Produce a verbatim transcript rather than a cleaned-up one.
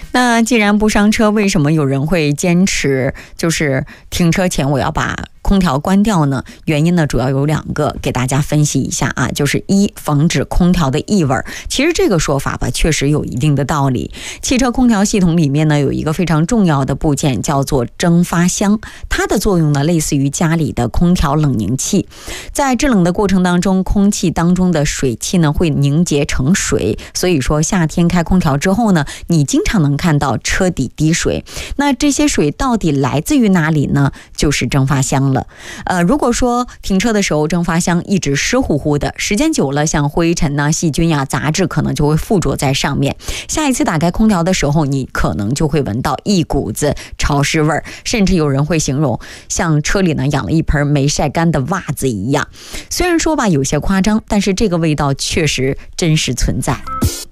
那既然不伤车，为什么有人会坚持就是停车前我要把空调关掉呢？原因呢主要有两个，给大家分析一下啊。就是一，防止空调的异味。其实这个说法吧，确实有一定的道理。汽车空调系统里面呢有一个非常重要的部件叫做蒸发箱，它的作用呢类似于家里的空调冷凝器。在制冷的过程当中，空气当中的水汽呢会凝结成水，所以说夏天开空调之后呢，你经常能看到车底滴水。那这些水到底来自于哪里呢？就是蒸发箱了。呃，如果说停车的时候蒸发箱一直湿乎乎的，时间久了，像灰尘呐、细菌呀、杂质可能就会附着在上面。下一次打开空调的时候，你可能就会闻到一股子潮湿味儿，甚至有人会形容像车里呢养了一盆没晒干的袜子一样。虽然说吧有些夸张，但是这个味道确实真实存在。